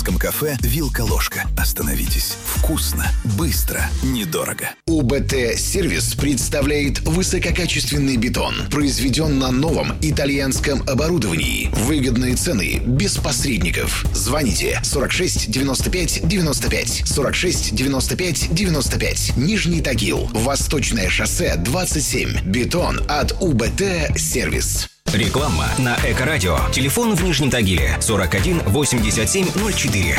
итальянском кафе «Вилка-ложка». Остановитесь. Вкусно, быстро, недорого. УБТ-сервис представляет высококачественный бетон. Произведен на новом итальянском оборудовании. Выгодные цены, без посредников. Звоните 46 95 95. 46 95 95. Нижний Тагил. Восточное шоссе 27. Бетон от УБТ-сервис. Реклама на Эко-радио. Телефон в Нижнем Тагиле 41 87 04.